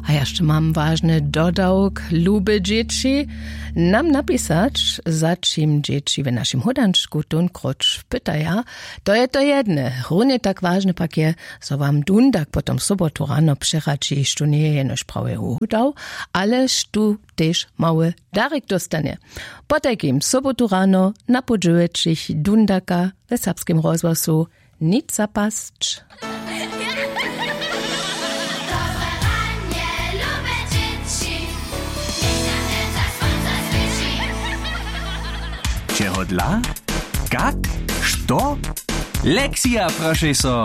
A jeszcze mam ważny dodałk, luby dzieci, nam napisać, za czym dzieci w naszym hudanczku tunkroć pytaja. To jedne, równie tak ważne pak je, so wam dundak potom sobotu rano przyraci, što nie jenoś prawie hudał, ależ tu też mały darek dostanie. Po takim sobotu rano napodziłeć ich dundaka w serbskim rozgłosu nic zapasć. Čeho dla? Kak? Što? Lekcja, proszę so.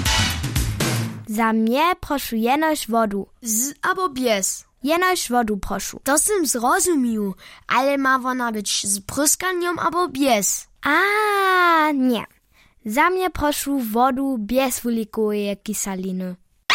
Za mnie proszę jenoś wodu. Z albo bez. Jenoś wodu proszę. To sam zrozumiał, ale ma ona być z pryskaniem albo bez. A nie. Za mnie proszę wodu bez wulikowej kyseliny.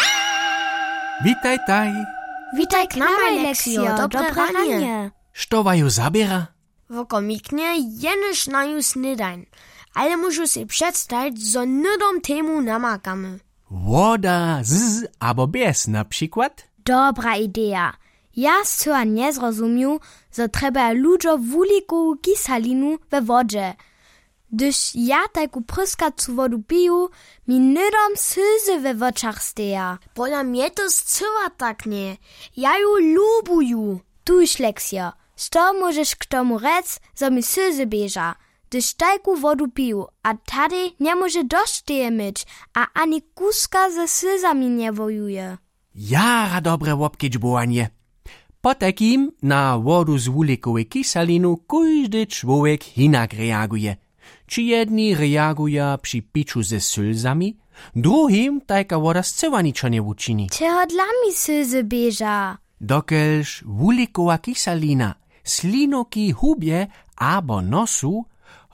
Witaj, taj. Witaj k nam, Leksio. Dobre ranie. Što waju zabiera? Woko miknie jenoś na ju snydań, ale muszę sobie przedstawić, że nudom temu namakamy. Woda z albo bez na przykład? Dobra idea. Ja zcela nie zrozumiał, że trzeba ludziom wulikową kyselinu we wodzie. Gdyż ja taką pryskacą wodę piję, mi nudom slzy we oczach steja. Pola mnie to zcela tak nie. Ja ju lubuję. Tuż, Leksio. Što możesz k tomu rec, zo mi slzy bieża, gdyż taką wodę piję, a tady nie może dość teje myć, a ani kuska ze slzami nie wojuje. Jara dobre łopkieć po takim na wodu z wulikowej kyselinu każdy człowiek inak reaguje. Czy jedni reagują przy piciu ze slzami, drugim taka woda zcela niczo nie uczyni. Czego dla mi slzy bieża? Dokelż wulikowa kyselina slinoki hubie abo nosu,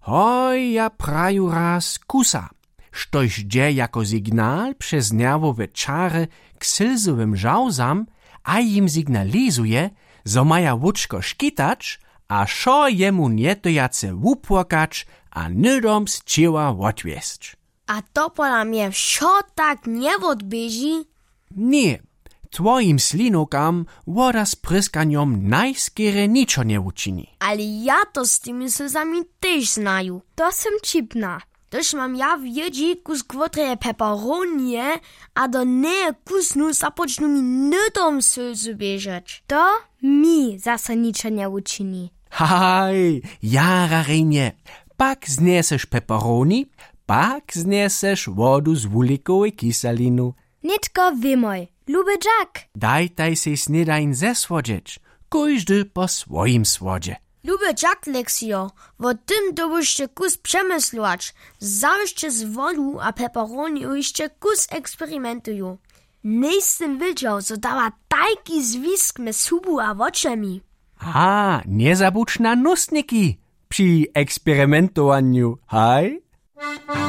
ja praju raz kusa, štož dje jako signal przez nerwowe czary k slzowym żałzam, a im signalizuje, zo maja wuczko szkitać, a szo jemu nietojace wupłakać, a nydom z cieła odwiesć. A to pola mnie wsio tak nie odbieży? Nie. Twoim slinokam woda z pryskaniem najskiery niczo nie uczyni. Ale ja to z tymi slzami też znaju. To sam cipna. Toż mam ja wiedzi kus kwotreje peperonie, a do nie kusnu zapocznu mi nudom slzy bieżeć. To mi zase niczo nie uczyni. Haj, jara rejnie. Pak zniesesz peperoni, pak zniesesz wodu z wulikowej kyselinu. Nitko wymoj. Luby Jack. Dajtaj se snedajn zesłodzieć, każdy po swoim słodzie. Luby Jack, Leksio, wo tym dobyście kus przemyslować. Zawsze z wodu a peperoni jeszcze kus eksperymentują. Nie jestem wiedział, że dała taki zwisk z hubu a oczami. A, nie zabudź na nustniki przy eksperymentowaniu, haj?